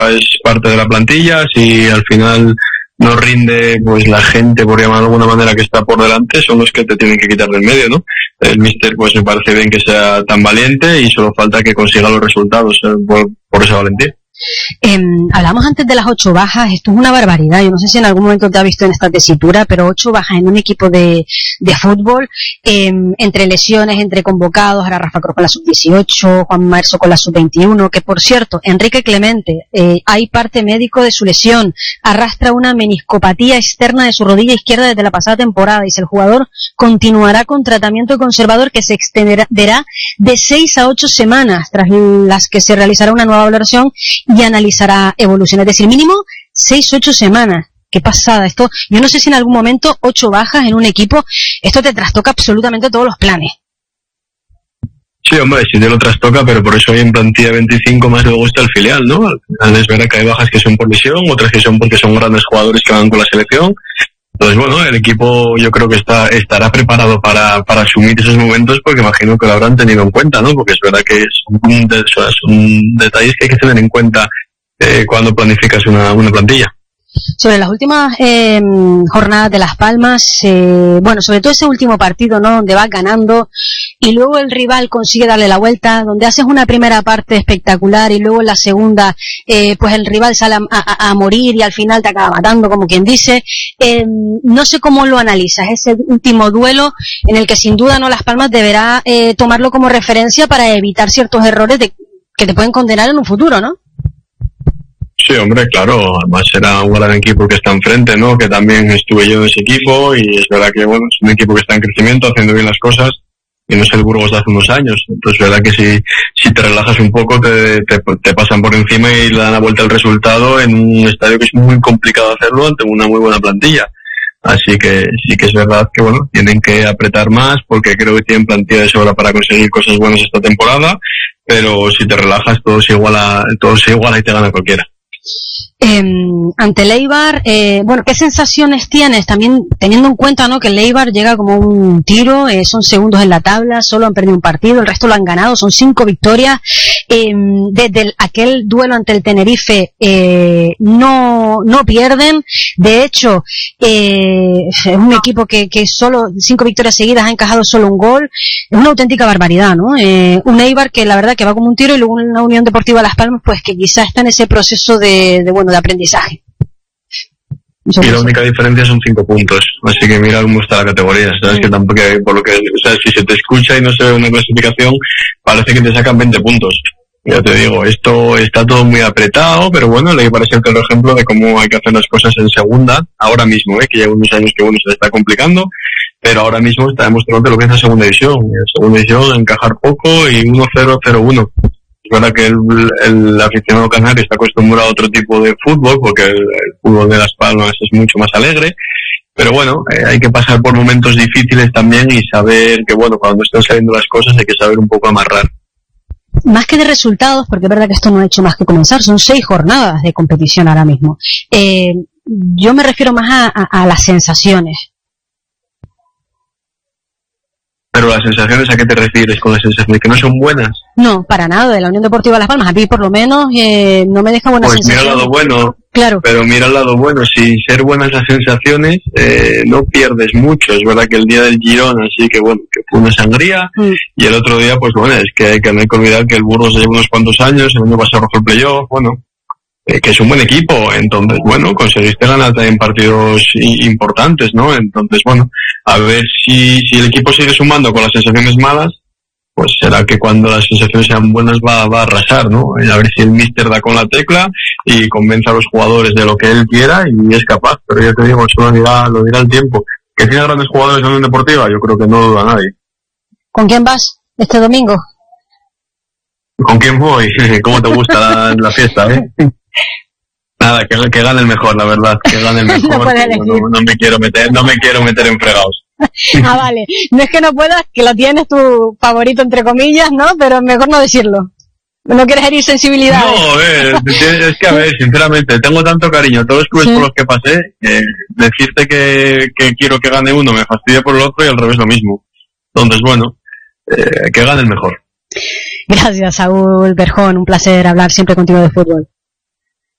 es parte de la plantilla. Si al final no rinde, pues la gente, por llamar de alguna manera, que está por delante, son los que te tienen que quitar del medio, ¿no? El míster, pues me parece bien que sea tan valiente y solo falta que consiga los resultados por esa valentía. Hablamos antes de las 8 bajas. Esto es una barbaridad. Yo no sé si en algún momento te has visto en esta tesitura, pero 8 bajas en un equipo de fútbol, entre lesiones, entre convocados, ahora Rafa Cruz con la sub-18, Juan Marzo con la sub-21, que por cierto, Enrique Clemente, hay parte médico de su lesión, arrastra una meniscopatía externa de su rodilla izquierda desde la pasada temporada, y si el jugador continuará con tratamiento conservador que se extenderá de 6 a 8 semanas, tras las que se realizará una nueva valoración y analizará evolución, es decir, mínimo 6 o 8 semanas. Qué pasada esto. Yo no sé si en algún momento 8 bajas en un equipo, esto te trastoca absolutamente todos los planes. Sí, hombre, sí te lo trastoca, pero por eso hay en plantilla 25 más luego está el filial, ¿no? Al final es verdad que hay bajas que son por lesión, otras que son porque son grandes jugadores que van con la selección. Entonces, bueno, el equipo yo creo que estará preparado para asumir esos momentos, porque imagino que lo habrán tenido en cuenta, ¿no? Porque es verdad que son detalles que hay que tener en cuenta cuando planificas una plantilla. Sobre las últimas jornadas de Las Palmas, bueno, sobre todo ese último partido, ¿no? Donde vas ganando y luego el rival consigue darle la vuelta, donde haces una primera parte espectacular y luego en la segunda, pues el rival sale a morir y al final te acaba matando, como quien dice. No sé cómo lo analizas, ese último duelo en el que sin duda, ¿no?, Las Palmas deberá tomarlo como referencia para evitar ciertos errores que te pueden condenar en un futuro, ¿no? Sí, hombre, claro, además será un gran equipo que está enfrente, ¿no? Que también estuve yo en ese equipo y es verdad que, bueno, es un equipo que está en crecimiento, haciendo bien las cosas, y no es el Burgos de hace unos años. Entonces, es verdad que si te relajas un poco, te pasan por encima y le dan la vuelta al resultado en un estadio que es muy complicado hacerlo ante una muy buena plantilla. Así que sí que es verdad que, bueno, tienen que apretar más porque creo que tienen plantilla de sobra para conseguir cosas buenas esta temporada, pero si te relajas todo se iguala y te gana cualquiera. Ante el Eibar, bueno, ¿qué sensaciones tienes? También teniendo en cuenta, ¿no?, que el Eibar llega como un tiro, son segundos en la tabla, solo han perdido un partido, el resto lo han ganado, son 5 victorias. Desde aquel duelo ante el Tenerife no pierden. De hecho, es un equipo que solo 5 victorias seguidas ha encajado solo un gol. Es una auténtica barbaridad, ¿no? Un Eibar que la verdad que va como un tiro, y luego una Unión Deportiva Las Palmas pues que quizás está en ese proceso de aprendizaje. Y la única diferencia son 5 puntos, así que mira cómo está la categoría, sabes que tampoco, por lo que, o sea, si se te escucha y no se ve una clasificación, parece que te sacan 20 puntos. Ya te digo, esto está todo muy apretado, pero bueno, le parece el claro ejemplo de cómo hay que hacer las cosas en segunda, ahora mismo, que lleva unos años que, bueno, se le está complicando, pero ahora mismo está demostrando lo que es la segunda división. En segunda división encajar poco y 1-0, 0-1. Es verdad que el aficionado canario está acostumbrado a otro tipo de fútbol, porque el fútbol de Las Palmas es mucho más alegre, pero bueno, hay que pasar por momentos difíciles también y saber que, bueno, cuando están saliendo las cosas hay que saber un poco amarrar. Más que de resultados, porque es verdad que esto no ha hecho más que comenzar, son 6 jornadas de competición ahora mismo. Yo me refiero más a las sensaciones. Pero las sensaciones, ¿a qué te refieres con las sensaciones? ¿Que no son buenas? No, para nada, de la Unión Deportiva Las Palmas. A mí, por lo menos, no me deja buenas sensaciones. Pues mira el lado bueno. Claro. Pero mira el lado bueno. Sin ser buenas las sensaciones, no pierdes mucho. Es verdad que el día del Girona, así que bueno, que fue una sangría. Y el otro día, pues bueno, es que no hay que olvidar que el Burgos lleva unos cuantos años, el año pasado fue el playoff, bueno, que es un buen equipo. Entonces, bueno, conseguiste ganar en partidos importantes, ¿no? Entonces, bueno, a ver si el equipo sigue sumando con las sensaciones malas, pues será que cuando las sensaciones sean buenas va a arrasar, ¿no? A ver si el míster da con la tecla y convence a los jugadores de lo que él quiera y es capaz. Pero ya te digo, eso lo dirá el tiempo. ¿Que tiene grandes jugadores en la Unión Deportiva? Yo creo que no duda nadie. ¿Con quién vas este domingo? ¿Con quién voy? ¿Cómo te gusta la fiesta, Nada, que gane el mejor, la verdad, que gane el mejor. No me quiero meter en fregados. Vale, no es que no puedas, que lo tienes tu favorito entre comillas, ¿no? Pero mejor no decirlo. No quieres herir sensibilidades. No, es que a ver, sinceramente, tengo tanto cariño a todos los clubes por los que pasé, decirte que quiero que gane uno me fastidia por el otro y al revés lo mismo. Entonces, bueno, que gane el mejor. Gracias, Saúl Berjón, un placer hablar siempre contigo de fútbol.